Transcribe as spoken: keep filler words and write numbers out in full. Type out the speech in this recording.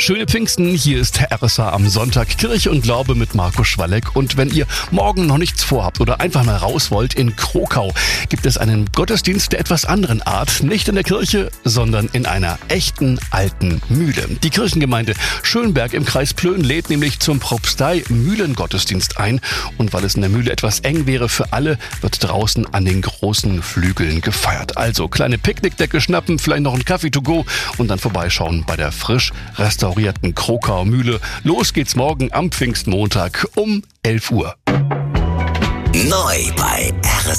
schöne Pfingsten, hier ist R S H am Sonntag, Kirche und Glaube mit Markus Schwalleck. Und wenn ihr morgen noch nichts vorhabt oder einfach mal raus wollt, in Krokau gibt es einen Gottesdienst der etwas anderen Art. Nicht in der Kirche, sondern in einer echten alten Mühle. Die Kirchengemeinde Schönberg im Kreis Plön lädt nämlich zum Propstei-Mühlengottesdienst ein. Und weil es in der Mühle etwas eng wäre für alle, wird draußen an den großen Flügeln gefeiert. Also kleine Picknickdecke schnappen, vielleicht noch einen Kaffee to go und dann vorbeischauen bei der frisch restaurierten Krokauer Mühle. Los geht's morgen am Pfingstmontag um elf Uhr. Neu bei R S H.